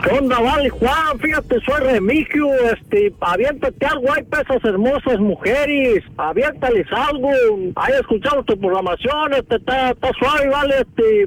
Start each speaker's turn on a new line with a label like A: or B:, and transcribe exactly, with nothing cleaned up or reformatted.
A: ¿Qué onda, vale, Juan? Fíjate, soy Remigio, este, aviéntate algo, hay pesas hermosas mujeres, aviéntales algo, hay escuchado tu programación, este, está, está suave, vale, este,